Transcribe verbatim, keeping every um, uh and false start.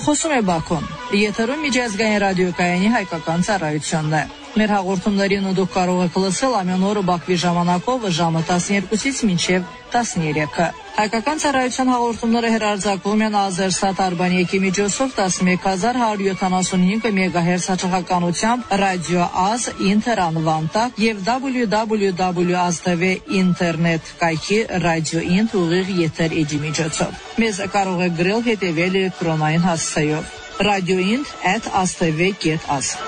Խոսում է Բաքուն։ Եթերում միջազգային ռադիոկայանի հայկական ծառայությունն է։ Մեր հաղորդումներին դուք կարող եք լսել ամեն օր Բաքվի ժամանակով ժամը տասներկուսից մինչև տասներեքը։ Հայկական ծառայության հաղորդումները հեռարձակվում են Ազերսատ Արբանյակի միջոցով տասնմեկ հազար հարյուր յոթանասունհինգ մեգահերց հեռախոսությամբ Ռադիո Ազ ինտերանվան տակ եւ double-u double-u double-u dot az t v ինտերնետ կայքի Ռադիո Ինտ ուղիղ եթեր էջի միջոցով։ Մեզ կարող եք գրել հետևել էլեկտրոնային հասցեով radio int at az t v dot az